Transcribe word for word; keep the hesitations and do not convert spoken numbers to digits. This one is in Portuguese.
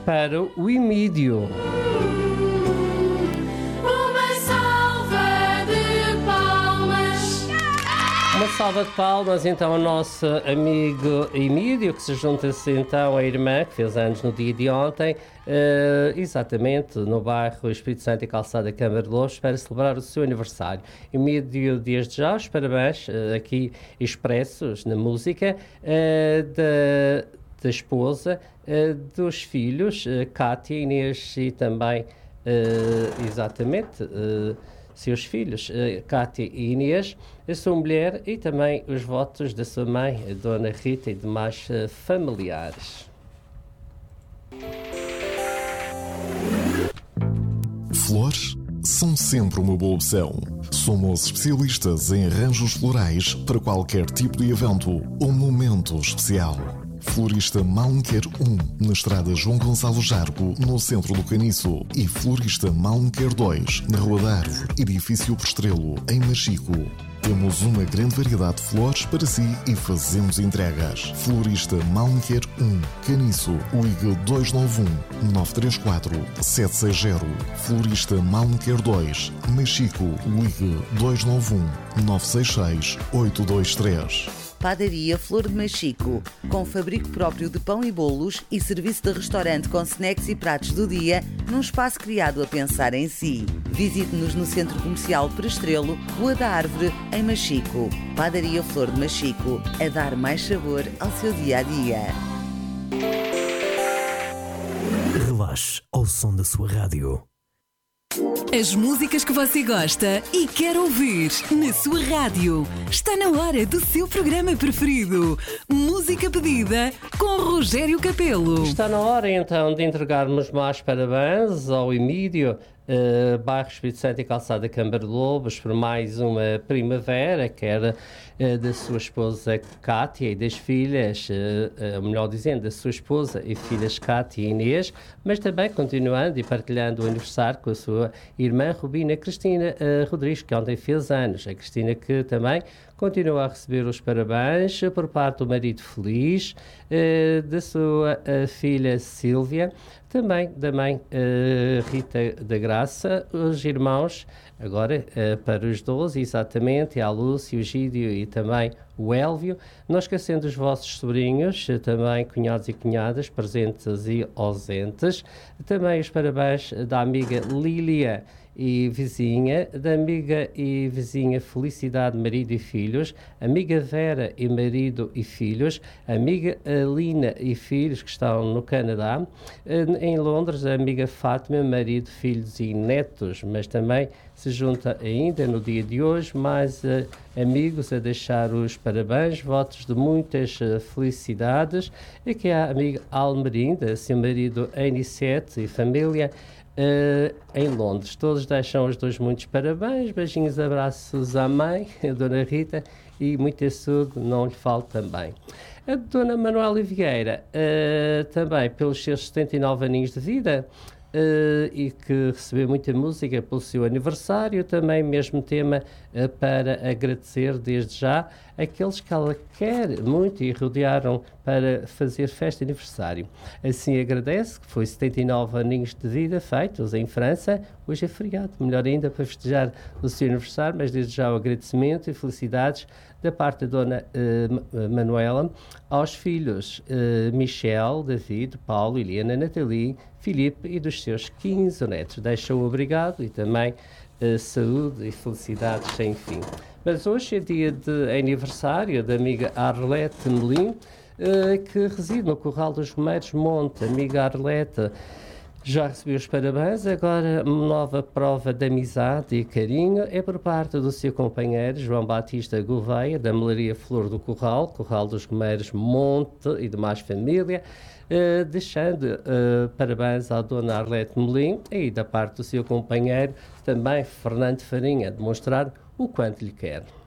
para o Emídio. Uma salva de palmas, então, ao nosso amigo Emídio, que se junta-se então à irmã, que fez anos no dia de ontem, uh, exatamente no bairro Espírito Santo e Calçada Câmara de Lobos, para celebrar o seu aniversário. Emídio, desde já, os parabéns uh, aqui expressos na música uh, da, da esposa, uh, dos filhos, uh, Cátia, Inês e também, uh, exatamente, uh, seus filhos, Cátia e Inês, a sua mulher e também os votos da sua mãe, a Dona Rita, e demais familiares. Flores são sempre uma boa opção. Somos especialistas em arranjos florais para qualquer tipo de evento ou momento especial. Florista Malmquer um, na estrada João Gonçalo Jargo, no centro do Caniço. E Florista Malmquer dois, na Rua da Árvore, edifício Postrelo, em Machico. Temos uma grande variedade de flores para si e fazemos entregas. Florista Malmquer um, Caniço, ligue dois nove um, nove três quatro, sete seis zero. Florista Malmquer dois, Machico, ligue dois nove um, nove seis seis, oito dois três. Padaria Flor de Machico, com fabrico próprio de pão e bolos e serviço de restaurante com snacks e pratos do dia, num espaço criado a pensar em si. Visite-nos no Centro Comercial Prestrelo, Rua da Árvore, em Machico. Padaria Flor de Machico, a dar mais sabor ao seu dia-a-dia. Relaxe ao som da sua rádio. As músicas que você gosta e quer ouvir na sua rádio. Está na hora do seu programa preferido. Música pedida com Rogério Capelo. Está na hora então de entregarmos mais parabéns ao Emídio, Uh, bairro Espírito Santo e Calçada Câmara de Lobos, por mais uma primavera, que era uh, da sua esposa Cátia e das filhas, uh, uh, melhor dizendo, da sua esposa e filhas Cátia e Inês, mas também continuando e partilhando o aniversário com a sua irmã Rubina Cristina uh, Rodrigues, que ontem fez anos. A Cristina que também continua a receber os parabéns por parte do marido Feliz, uh, da sua uh, filha Sílvia, também da mãe uh, Rita da Graça, os irmãos, agora uh, para os doze, exatamente, a Lúcia, o Gídio e também o Élvio, não esquecendo os vossos sobrinhos, uh, também cunhados e cunhadas, presentes e ausentes, também os parabéns da amiga Lília e vizinha, da amiga e vizinha Felicidade, marido e filhos, amiga Vera e marido e filhos, amiga Alina e filhos que estão no Canadá, em Londres a amiga Fátima, marido, filhos e netos, mas também se junta ainda no dia de hoje mais uh, amigos a deixar os parabéns, votos de muitas uh, felicidades, e que é a amiga Almerinda, seu marido Anicete e família, Uh, em Londres. Todos deixam os dois muitos parabéns, beijinhos, abraços à mãe, a Dona Rita, e muito saúde não lhe falta também. A Dona Manuela Vieira, uh, também pelos seus setenta e nove aninhos de vida, Uh, e que recebeu muita música pelo seu aniversário, também mesmo tema uh, para agradecer desde já aqueles que ela quer muito e rodearam para fazer festa de aniversário. Assim agradece, que foi setenta e nove aninhos de vida feitos em França, hoje é feriado, melhor ainda para festejar o seu aniversário, mas desde já o agradecimento e felicidades da parte da Dona uh, Manuela aos filhos uh, Michel, David, Paulo, Helena, Nathalie, Filipe e dos seus quinze netos. Deixa o obrigado e também uh, saúde e felicidades sem fim. Mas hoje é dia de aniversário da amiga Arlete Melim, uh, que reside no Corral dos Romeiros Monte. Amiga Arlete já recebeu os parabéns, agora uma nova prova de amizade e carinho é por parte do seu companheiro João Batista Gouveia, da Melaria Flor do Corral, Corral dos Romeiros Monte e demais família, uh, deixando uh, parabéns à Dona Arlete Melim e da parte do seu companheiro também Fernando Farinha, demonstrar o quanto lhe quer.